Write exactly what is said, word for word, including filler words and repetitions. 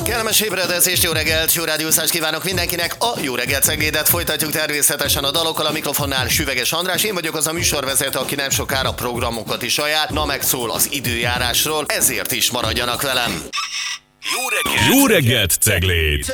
Kellemes ébredezést, jó reggelt, jó rádiószást kívánok mindenkinek. A Jó reggelt Ceglédet folytatjuk természetesen a dalokkal, a mikrofonnál Süveges András. Én vagyok az a műsorvezető, aki nem sokára programokat is ajánl. Na meg szól az időjárásról, ezért is maradjanak velem. Jó reggelt, jó reggelt Cegléd!